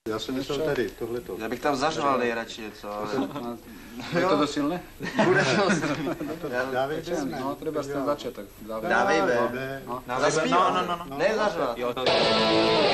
Já jsem myslel tady, tohleto. Já bych tam zařval nejradši něco, ale... Je to dost silné? Bude to silné. Dávej B. No, treba z toho začať, tak Dávej B. B. Zaspívat. Ne zařvat.